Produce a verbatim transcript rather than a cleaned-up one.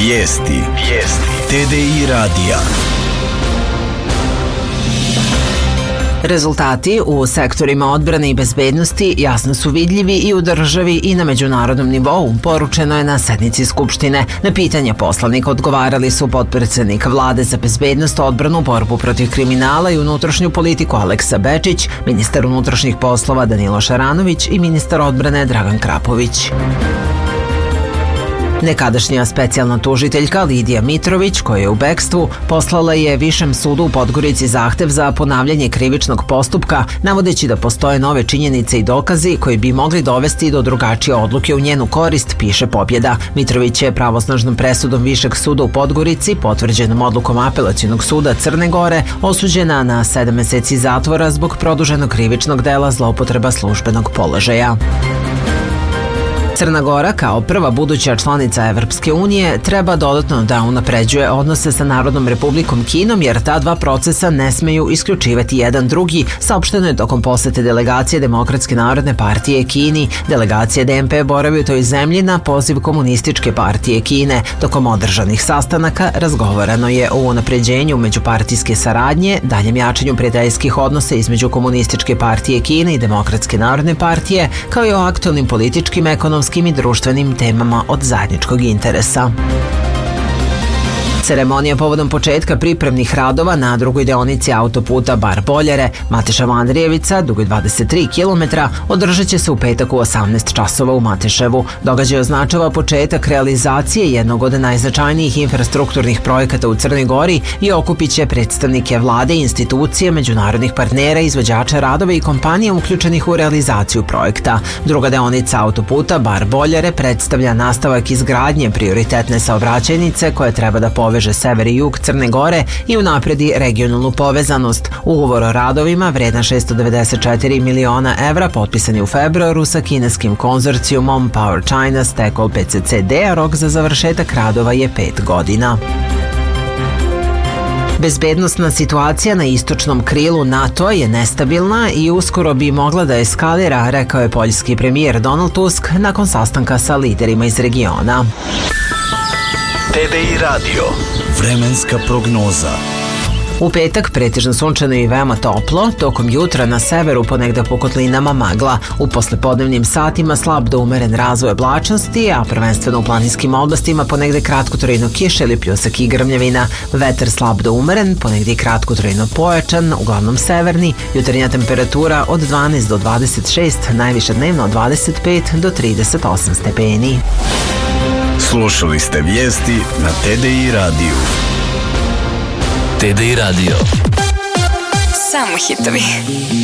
Vijesti. Vijesti. T D I radija. Rezultati u sektorima odbrane i bezbednosti jasno su vidljivi i u državi i na međunarodnom nivou, poručeno je na sednici Skupštine. Na pitanja poslanika odgovarali su potpredsednik Vlade za bezbednost, odbranu, borbu protiv kriminala i unutrašnju politiku Aleksa Bečić, ministar unutrašnjih poslova Danilo Šaranović i ministar odbrane Dragan Krapović. Nekadašnja specijalna tužiteljka Lidija Mitrović, koja je u bekstvu, poslala je Višem sudu u Podgorici zahtev za ponavljanje krivičnog postupka, navodeći da postoje nove činjenice i dokazi koji bi mogli dovesti do drugačije odluke u njenu korist, piše Pobjeda. Mitrović je pravosnažnom presudom Višeg suda u Podgorici, potvrđenom odlukom Apelacionog suda Crne Gore, osuđena na sedam meseci zatvora zbog produženog krivičnog dela zloupotreba službenog položaja. Crna Gora, kao prva buduća članica Evropske unije, treba dodatno da unapređuje odnose sa Narodnom republikom Kinom, jer ta dva procesa ne smeju isključivati jedan drugi, saopšteno je tokom posete delegacije Demokratske narodne partije Kini. Delegacija D M P boravi u toj zemlji na poziv Komunističke partije Kine. Tokom održanih sastanaka razgovarano je o unapređenju međupartijske saradnje, daljem jačanju prijateljskih odnosa između Komunističke partije Kine i Demokratske narodne partije, kao i o aktualnim političkim, ekonomskim i društvenim temama od zajedničkog interesa. Ceremonija povodom početka pripremnih radova na drugoj deonici autoputa Bar-Boljare, Mateša Andrijevica, dugoj dvadeset tri kilometra, održat će se u petak u osamnaest časova u Mateševu. Događaj označava početak realizacije jednog od najznačajnijih infrastrukturnih projekata u Crnoj Gori i okupit će predstavnike vlade, institucije, međunarodnih partnera, izvođača radova i kompanija uključenih u realizaciju projekta. Druga deonica autoputa Bar-Boljare predstavlja nastavak izgradnje prioritetne saobraćajnice koja treba da poveže veže sever i jug Crne Gore i unapredi regionalnu povezanost. Ugovor o radovima vredan šessto devedeset četiri miliona evra potpisan je u februaru sa kineskim konzorcijumom Power China Stekol P C C D, a rok za završetak radova je pet godina. Bezbednosna situacija na istočnom krilu NATO je nestabilna i uskoro bi mogla da eskalira, rekao je poljski premijer Donald Tusk nakon sastanka sa liderima iz regiona. T D I radio. Vremenska prognoza. U petak pretežno sunčano i veoma toplo, tokom jutra na severu ponegde po kotlinama magla. U poslepodnevnim satima slab do umeren razvoj oblačnosti, a prvenstveno u planinskim oblastima ponegde kratkotrajno kiša ili pljusak i grmljavina. Vetar slab do umeren, ponegde i kratkotrajno pojačan, uglavnom severni. Jutarnja temperatura od dvanaest do dvadeset šest, najviše dnevno od dvadeset pet do trideset osam stepeni. Slušali ste vijesti na T D I radiju. T D I radio. Samo hitovi.